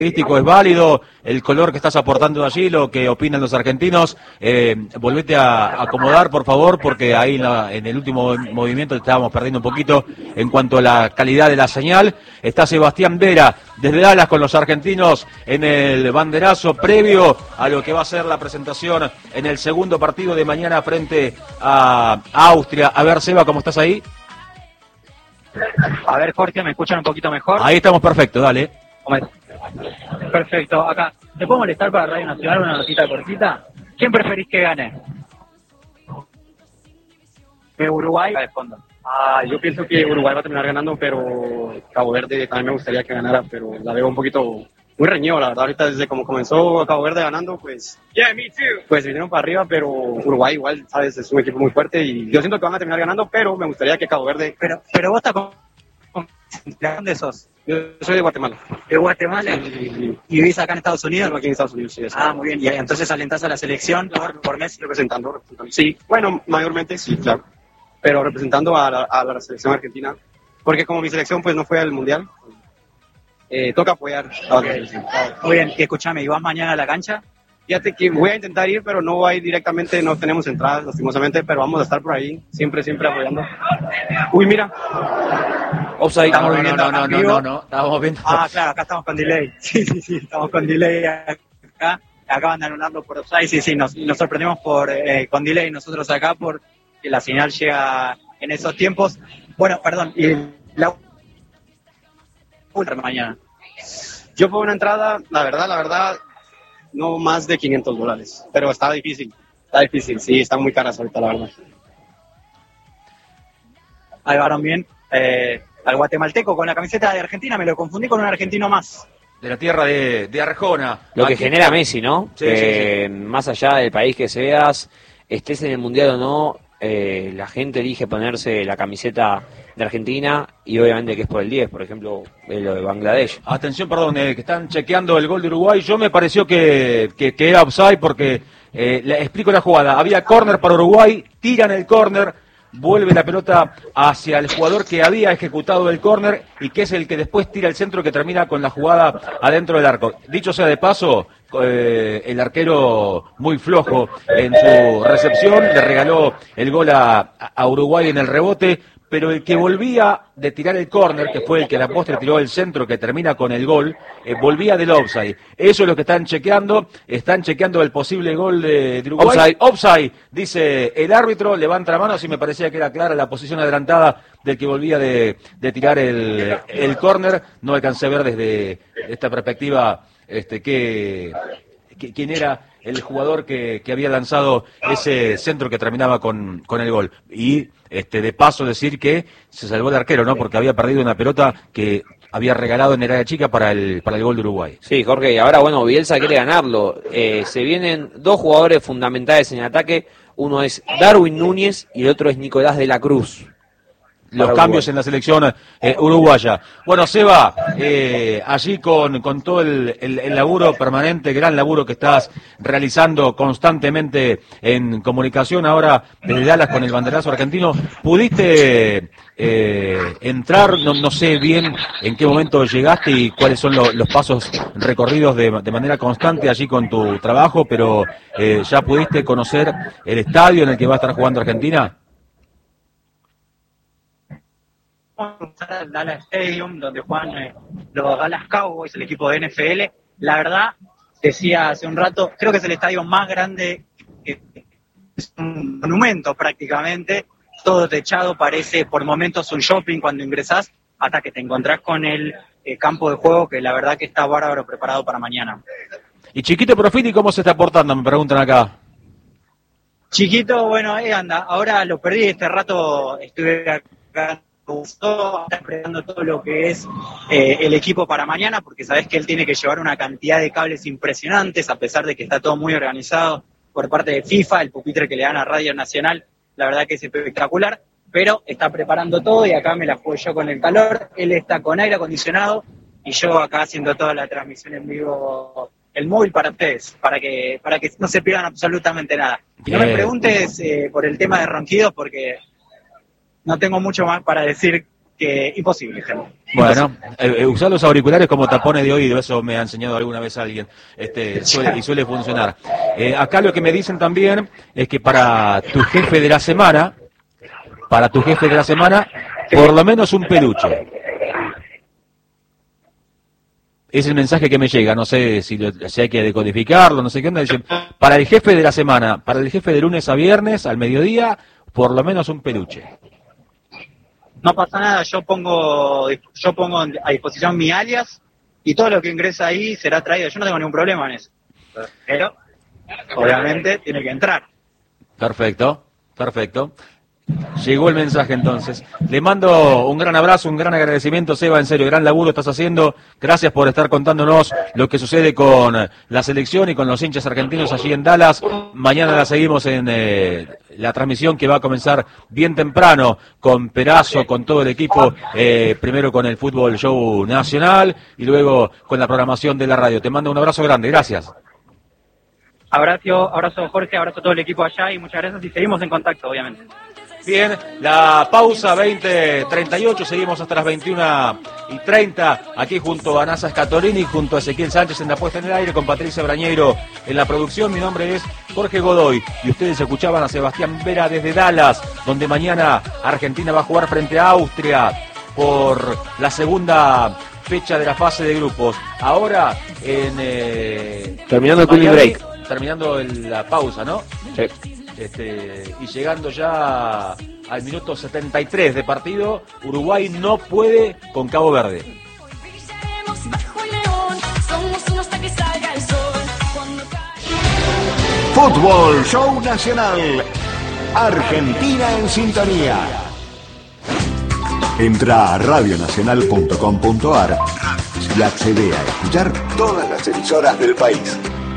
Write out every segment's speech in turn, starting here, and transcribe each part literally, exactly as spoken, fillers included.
característico es válido, el color que estás aportando allí, lo que opinan los argentinos. Eh, volvete a acomodar, por favor, porque ahí en, la, en el último movimiento estábamos perdiendo un poquito en cuanto a la calidad de la señal. Está Sebastián Vera desde Dallas con los argentinos en el banderazo previo a lo que va a ser la presentación en el segundo partido de mañana frente a Austria. A ver, Seba, ¿cómo estás ahí? A ver, Jorge, ¿me escuchan un poquito mejor? Ahí estamos perfecto, dale. Perfecto, acá. ¿Te puedo molestar para Radio Nacional una notita cortita? ¿Quién preferís que gane? ¿De Uruguay? De fondo. Ah, yo pienso que Uruguay va a terminar ganando, pero Cabo Verde también me gustaría que ganara, pero la veo un poquito muy reñido, la verdad. Ahorita desde como comenzó Cabo Verde ganando, pues yeah, me too. Pues vinieron para arriba, pero Uruguay igual, sabes, es un equipo muy fuerte y yo siento que van a terminar ganando, pero me gustaría que Cabo Verde... Pero, pero vos estás con... ¿De dónde sos? Yo soy de Guatemala. ¿De Guatemala? Sí, sí, sí. ¿Y vivís acá en Estados Unidos? Aquí en Estados Unidos, sí. Ah, muy bien. ¿Y entonces alentás a la selección por, por Messi? Representando, representando. Sí, bueno, mayormente sí, claro. Pero representando a la, a la selección argentina. Porque como mi selección pues no fue al Mundial, eh, toca apoyar a la selección. Muy bien. Y escuchame, ¿y vas mañana a la cancha? Fíjate que voy a intentar ir, pero no voy a ir directamente, no tenemos entradas lastimosamente, pero vamos a estar por ahí, siempre, siempre apoyando. Uy, mira. Offside. Estamos No, viviendo no, no, no, no, no, estábamos viendo. Ah, claro, acá estamos con delay. Sí, sí, sí, estamos con delay acá. Acaban de anularlo por offside. Sí, sí, nos, nos sorprendemos por eh, con delay nosotros acá porque la señal llega en esos tiempos. Bueno, perdón, y la última mañana. Yo por una entrada, la verdad, la verdad, no más de quinientos dólares, pero está difícil, está difícil, sí, están muy caras ahorita, la verdad. Ahí van bien. Eh, al guatemalteco con la camiseta de Argentina, me lo confundí con un argentino más. De la tierra de, de Arjona. Lo que Aquí genera está. Messi, ¿no? Sí, que sí, sí. Más allá del país que seas, estés en el Mundial o no, eh, la gente elige ponerse la camiseta de Argentina y obviamente que es por el diez, por ejemplo, eh, lo de Bangladesh. Atención, perdón, eh, que están chequeando el gol de Uruguay. Yo me pareció que, que, que era offside porque, eh, le explico la jugada. Había córner para Uruguay, tiran el córner, vuelve la pelota hacia el jugador que había ejecutado el córner y que es el que después tira el centro que termina con la jugada adentro del arco. Dicho sea de paso, eh, el arquero muy flojo en su recepción, le regaló el gol a, a Uruguay en el rebote, pero el que volvía de tirar el córner, que fue el que a la postre tiró el centro que termina con el gol, eh, volvía del offside. Eso es lo que están chequeando, están chequeando el posible gol de, de Uruguay. Offside. Offside, dice el árbitro, levanta la mano, si me parecía que era clara la posición adelantada del que volvía de, de tirar el, el córner. No alcancé a ver desde esta perspectiva este, que, que, quién era el jugador que, que había lanzado ese centro que terminaba con, con el gol. Y este de paso decir que se salvó el arquero, ¿no? Porque había perdido una pelota que había regalado en el área chica para el, para el gol de Uruguay. Sí, Jorge, y ahora, bueno, Bielsa quiere ganarlo. Eh, se vienen dos jugadores fundamentales en el ataque. Uno es Darwin Núñez y el otro es Nicolás de la Cruz. Los Para cambios Uruguay. en la selección eh, uruguaya. Bueno, Seba, eh, allí con, con todo el, el, el laburo permanente, gran laburo que estás realizando constantemente en comunicación ahora desde Dallas con el banderazo argentino, ¿pudiste eh, entrar? No, no sé bien en qué momento llegaste y cuáles son lo, los pasos recorridos de, de manera constante allí con tu trabajo, pero eh, ¿ya pudiste conocer el estadio en el que va a estar jugando Argentina? Al Dallas Stadium, donde juegan eh, los Dallas Cowboys, el equipo de N F L. La verdad, decía hace un rato, creo que es el estadio más grande, eh, es un monumento prácticamente, todo techado, parece por momentos un shopping cuando ingresás, hasta que te encontrás con el eh, campo de juego, que la verdad que está bárbaro preparado para mañana. Y Chiquito Profiti, ¿cómo se está portando? Me preguntan acá. Chiquito, bueno, ahí anda, ahora lo perdí, este rato estuve acá. Gustó, está preparando todo lo que es eh, el equipo para mañana, porque sabés que él tiene que llevar una cantidad de cables impresionantes, a pesar de que está todo muy organizado por parte de FIFA, el pupitre que le dan a Radio Nacional, la verdad que es espectacular, pero está preparando todo y acá me la juego yo con el calor, él está con aire acondicionado y yo acá haciendo toda la transmisión en vivo, el móvil para ustedes, para que para que no se pierdan absolutamente nada. Y no me preguntes eh, por el tema de ronquidos, porque no tengo mucho más para decir que imposible, gente. Bueno, eh, eh, usar los auriculares como tapones de oído, eso me ha enseñado alguna vez alguien, este, suele, y suele funcionar. Eh, acá lo que me dicen también es que para tu jefe de la semana, para tu jefe de la semana, por lo menos un peluche. Es el mensaje que me llega, no sé si, lo, si hay que decodificarlo, no sé qué onda. Dicen, para el jefe de la semana, para el jefe de lunes a viernes, al mediodía, por lo menos un peluche. No pasa nada, yo pongo yo pongo a disposición mi alias y todo lo que ingresa ahí será traído. Yo no tengo ningún problema en eso. Pero, obviamente, tiene que entrar. Perfecto, perfecto. Llegó el mensaje entonces. Le mando un gran abrazo, un gran agradecimiento, Seba, en serio, gran laburo estás haciendo. Gracias por estar contándonos lo que sucede con la selección y con los hinchas argentinos allí en Dallas. Mañana la seguimos en eh, la transmisión que va a comenzar bien temprano con Perazo, con todo el equipo, eh, primero con el Fútbol Show Nacional y luego con la programación de la radio. Te mando un abrazo grande, gracias. Abrazo, abrazo Jorge, abrazo a todo el equipo allá y muchas gracias y seguimos en contacto, obviamente. Bien, la pausa veinte treinta y ocho, seguimos hasta las veintiuna y treinta, aquí junto a Nasa Scatolini, junto a Ezequiel Sánchez en la puesta en el aire, con Patricia Brañeiro en la producción. Mi nombre es Jorge Godoy y ustedes escuchaban a Sebastián Vera desde Dallas, donde mañana Argentina va a jugar frente a Austria por la segunda fecha de la fase de grupos. Ahora en... Eh, terminando el cooling break. Terminando el, la pausa, ¿no? Sí. Este, y llegando ya al minuto setenta y tres de partido, Uruguay no puede con Cabo Verde. Fútbol Show Nacional. Argentina en sintonía. Entra a radio nacional punto com punto a r y accede a escuchar todas las emisoras del país.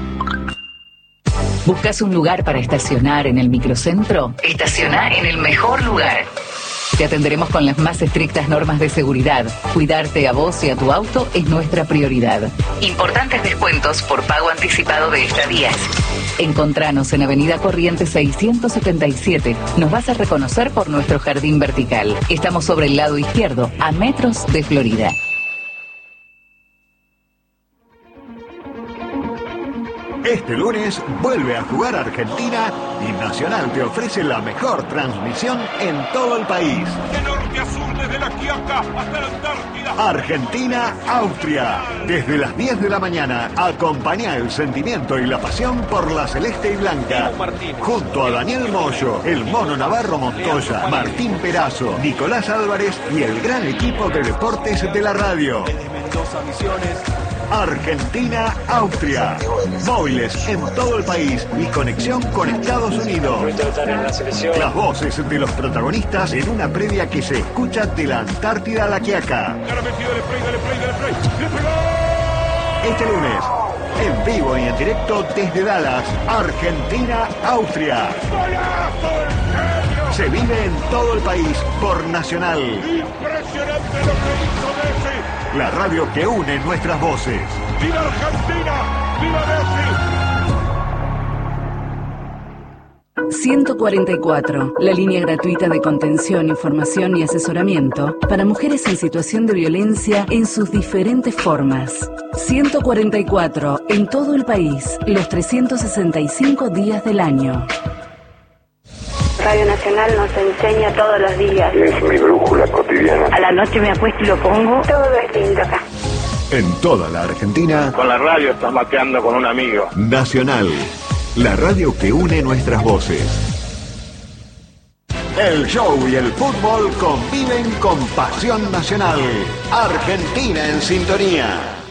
¿Buscas un lugar para estacionar en el microcentro? Estaciona en el mejor lugar. Te atenderemos con las más estrictas normas de seguridad. Cuidarte a vos y a tu auto es nuestra prioridad. Importantes descuentos por pago anticipado de estadías. Encontranos en Avenida Corrientes seiscientos setenta y siete. Nos vas a reconocer por nuestro jardín vertical. Estamos sobre el lado izquierdo, a metros de Florida. Este lunes vuelve a jugar Argentina y Nacional te ofrece la mejor transmisión en todo el país. De norte a sur, desde la Quiaca hasta la Antártida. Argentina-Austria. Desde las diez de la mañana, acompaña el sentimiento y la pasión por la celeste y blanca. Junto a Daniel Moyo, el Mono Navarro Montoya, Martín Perazo, Nicolás Álvarez y el gran equipo de deportes de la radio. Argentina-Austria. Móviles en todo el país y conexión con Estados Unidos. Las voces de los protagonistas en una previa que se escucha de la Antártida a la Quiaca. Este lunes, en vivo y en directo desde Dallas, Argentina-Austria. Se vive en todo el país por Nacional. Impresionante lo que hizo Messi. La radio que une nuestras voces. ¡Viva Argentina! ¡Viva Messi! ciento cuarenta y cuatro, la línea gratuita de contención, información y asesoramiento para mujeres en situación de violencia en sus diferentes formas. ciento cuarenta y cuatro, en todo el país, los trescientos sesenta y cinco días del año. Radio Nacional nos enseña todos los días. Es mi brújula cotidiana. A la noche me acuesto y lo pongo. Todo es lindo acá. En toda la Argentina. Con la radio estás mateando con un amigo. Nacional, la radio que une nuestras voces. El show y el fútbol conviven con pasión nacional. Argentina en sintonía.